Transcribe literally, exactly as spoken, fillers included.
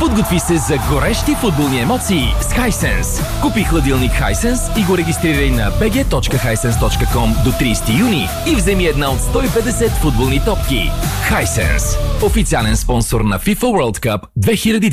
Подготви се за горещи футболни емоции с Hisense. Купи хладилник Hisense и го регистрирай на би джи точка хайсенс точка ком до тридесети юни и вземи една от сто и петдесет футболни топки. Hisense. Официален спонсор на FIFA World Cup две хиляди